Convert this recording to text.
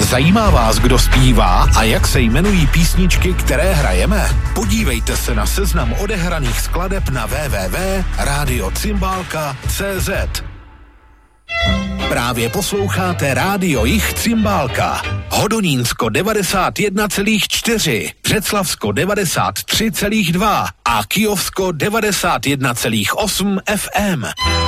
Zajímá vás, kdo zpívá a jak se jmenují písničky, které hrajeme? Podívejte se na seznam odehraných skladeb na www.radiocimbálka.cz. Právě posloucháte Rádio Jih Cimbálka. Hodonínsko 91,4, Břeclavsko 93,2 a Kyjovsko 91,8 FM.